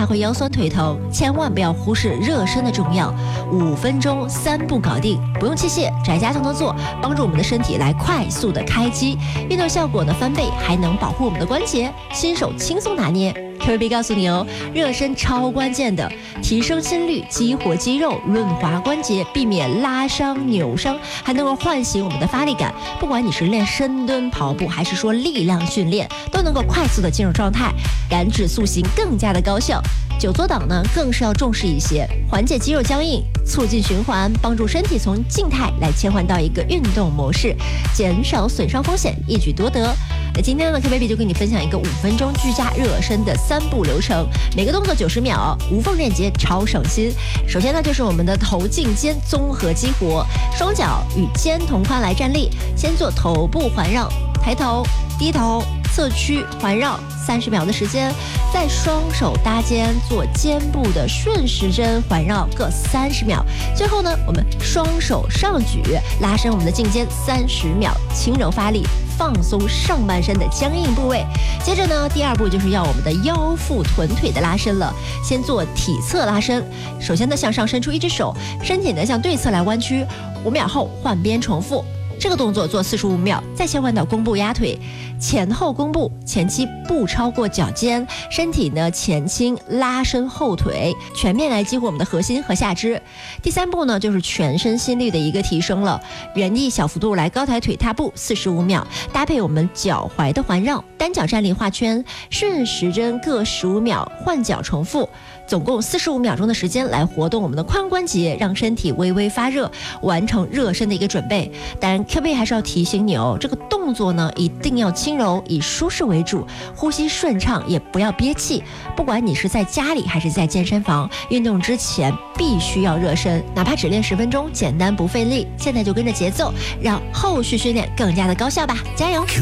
还会腰酸腿疼，千万不要忽视热身的重要。5分钟3步搞定，不用器械，宅家就能做，帮助我们的身体来快速的开机。运动效果呢翻倍，还能保护我们的关节，新手轻松拿捏。QVB 告诉你哦，热身超关键的，提升心率，激活肌肉，润滑关节，避免拉伤、扭伤，还能够唤醒我们的发力感。不管你是练深蹲、跑步，还是说力量训练，都能够快速的进入状态，燃脂塑形更加的高效。久坐档呢，更是要重视一些，缓解肌肉僵硬，促进循环，帮助身体从静态来切换到一个运动模式，减少损伤风险，一举多得。那今天呢 ，QVB 就跟你分享一个5分钟居家热身的3步流程，每个动作90秒，无缝链接，超省心。首先呢，就是我们的头颈肩综合激活，双脚与肩同宽来站立，先做头部环绕，抬头、低头、侧屈环绕30秒的时间，再双手搭肩做肩部的顺时针环绕各30秒，最后呢，我们双手上举拉伸我们的颈肩30秒，轻柔发力，放松上半身的僵硬部位。接着呢，第2步就是要我们的腰腹臀腿的拉伸了。先做体侧拉伸，首先呢，向上伸出一只手，身体呢向对侧来弯曲，5秒后换边重复。这个动作做45秒，再切换到弓步压腿，前后弓步，前期不超过脚尖，身体呢前倾拉伸后腿，全面来激活我们的核心和下肢。第3步呢，就是全身心率的一个提升了，原地小幅度来高抬腿踏步45秒，搭配我们脚踝的环绕，单脚站立画圈，顺时针各15秒，换脚重复，总共45秒钟的时间来活动我们的髋关节，让身体微微发热，完成热身的一个准备。当然 QVB 还是要提醒你哦，这个动作呢一定要轻柔，以舒适为主，呼吸顺畅，也不要憋气。不管你是在家里还是在健身房，运动之前必须要热身，哪怕只练10分钟，简单不费力。现在就跟着节奏，让后续训练更加的高效吧，加油！